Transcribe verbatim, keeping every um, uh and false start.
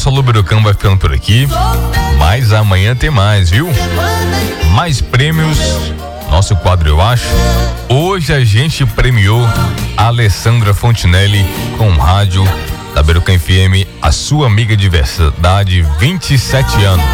nosso Alô Beirocão vai ficando por aqui, mas amanhã tem mais, viu? Mais prêmios, nosso quadro Eu Acho. Hoje a gente premiou a Alessandra Fontinelli com o rádio da Beirocão F M, a sua amiga de verdade, vinte e sete anos.